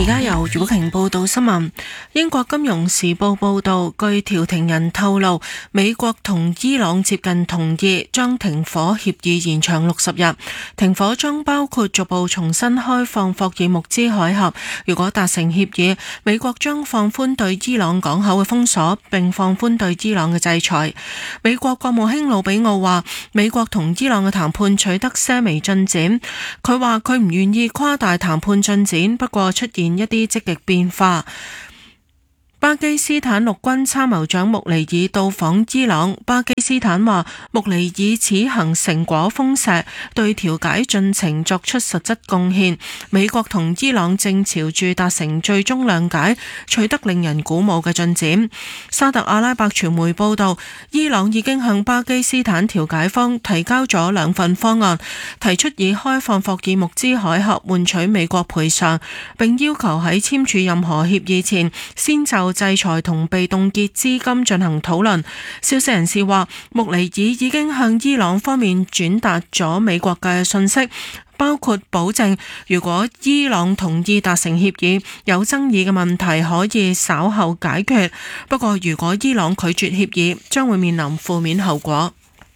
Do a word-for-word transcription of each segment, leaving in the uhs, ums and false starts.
家由余寶瓊報道新聞。英國金融時報報道，據調停人透露，美國同伊朗接近同意將停火協議延長六十日。停火將包括逐步重新開放霍爾木茲海峽。如果達成協議，美國將放寬對伊朗港口嘅封鎖，並放寬對伊朗嘅制裁。美國國務卿魯比奧話，美國同伊朗嘅談判取得些微進展。佢話佢唔願意誇大談判進展，不過出現一啲積極變化。巴基斯坦陸軍參謀長穆尼爾到訪伊朗，巴基斯坦話穆尼爾此行成果豐碩，對調解進程作出實質貢獻。美國同伊朗正朝住達成最終諒解，取得令人鼓舞嘅進展。沙特阿拉伯傳媒報道，伊朗已經向巴基斯坦調解方提交咗兩份方案，提出以開放霍爾木茲海峽換取美國賠償，並要求喺簽署任何協議前先就制裁同被凍結資金進行討論。消息人士話，穆尼爾已經向伊朗方面轉達咗美國嘅信息，包括保證如果伊朗同意達成協議，有爭議嘅問題可以稍後解決。不過如果伊朗拒絕協議，將會面臨負面後果。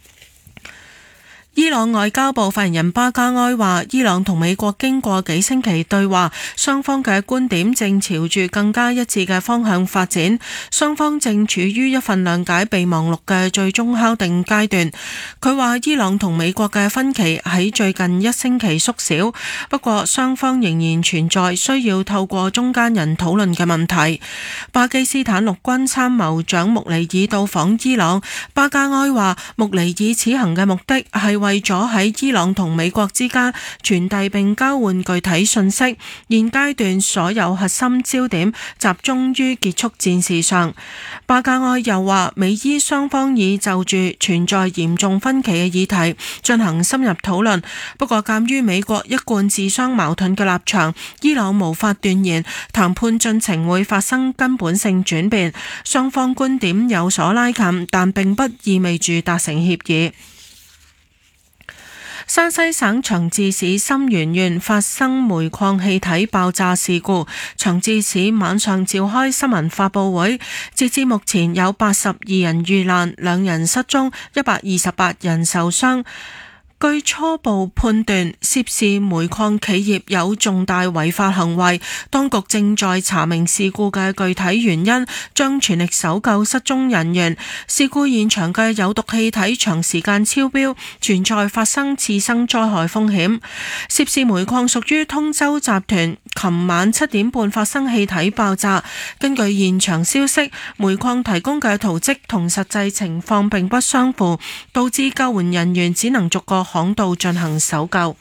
伊朗外交部發言人巴加埃話，伊朗同美國經過幾星期對話，雙方嘅觀點正朝住更加一致嘅方向發展，雙方正處於一份諒解備忘錄嘅最終敲定階段。佢話伊朗同美國嘅分歧喺最近一星期縮小，不過雙方仍然存在需要透過中間人討論嘅問題。巴基斯坦陸軍參謀長穆尼爾到訪伊朗，巴加埃話穆尼爾此行嘅目的係為咗喺伊朗同美國之間傳遞並交換具體信息，現階段所有核心焦點集中於結束戰事上。巴加埃又話，美伊雙方已就住存在嚴重分歧嘅議題進行深入討論，不過鑑於美國一貫自相矛盾嘅立場，伊朗無法斷言談判進程會發生根本性轉變，雙方觀點有所拉近，但並不意味住達成協議。山西省長治市沁源縣發生煤礦氣體爆炸事故，長治市晚上召開新聞發佈會，截至目前有八十二人遇難，兩人失蹤，一百二十八人受傷。據初步判斷，涉事煤礦企業有重大違法行為，當局正在查明事故嘅具體原因，將全力搜救失蹤人員。事故現場嘅有毒氣體長時間超標，存在發生次生災害風險。涉事煤礦屬於通州集團，琴晚七點半發生氣體爆炸。根據現場消息，煤礦提供嘅圖則同實際情況並不相符，導致救援人員只能逐個巷道進行搜救。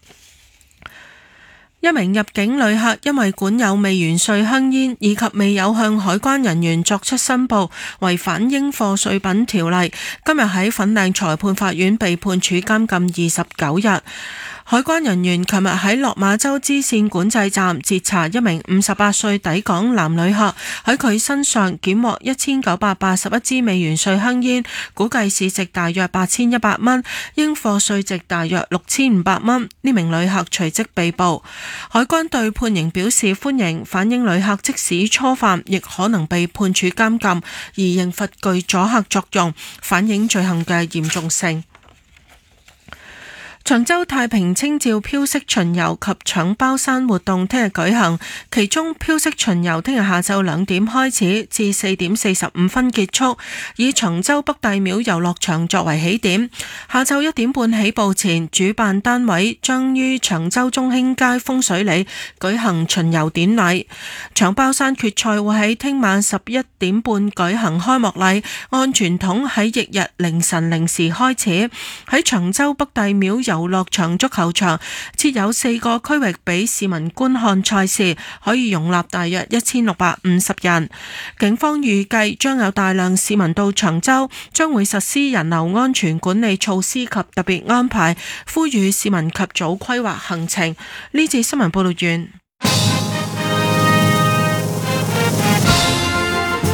一名入境旅客因為管有未完稅香煙以及未有向海關人員作出申報，違反應課稅品條例，今日喺粉嶺裁判法院被判處監禁二十九日。海關人員琴日喺落馬洲支線管制站截查一名五十八歲抵港男旅客，喺佢身上檢獲一千九百八十一支未完稅香煙，估計市值大約八千一百蚊，應課稅值大約六千五百蚊。呢名旅客隨即被捕。海關對判刑表示歡迎，反映旅客即使初犯，亦可能被判處監禁，而刑罰具阻嚇作用，反映罪行嘅嚴重性。長洲太平清醮飄色巡遊及搶包山活動聽日舉行，其中飄色巡遊聽日下晝兩點開始至四點四十五分結束，以長洲北帝廟遊樂場作為起點。下晝一點半起步前，主辦單位將於長洲中興街風水里舉行巡遊典禮。搶包山決賽會喺聽晚十一點半舉行開幕禮，按傳統喺翌日凌晨零時開始。喺長洲北帝廟遊遊樂場足球場設有四個區域俾市民觀看賽事，可以容納大約一千六百五十人。警方預計將有大量市民到長洲，將會實施人流安全管理措施及特別安排，呼籲市民及早規劃行程。呢節新聞報道完。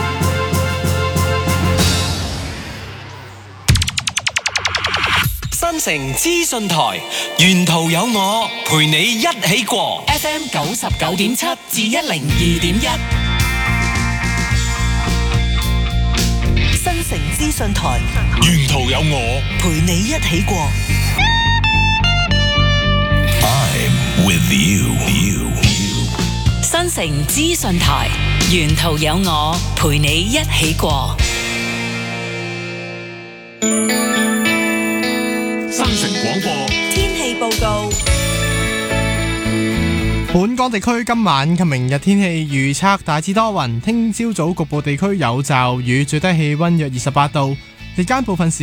新城資訊台，沿途有我陪你一起過 F M 九十九點七至一零二點一，新城資訊台， 沿途有我陪你一起過。 I'm with you. 新城資訊台，沿途有我陪你一起過。 新城廣播天氣報告。 本港地區今晚及明日天氣預測大致多雲，聽朝早局部地區有驟雨，最低氣溫約二十八度，日間部分時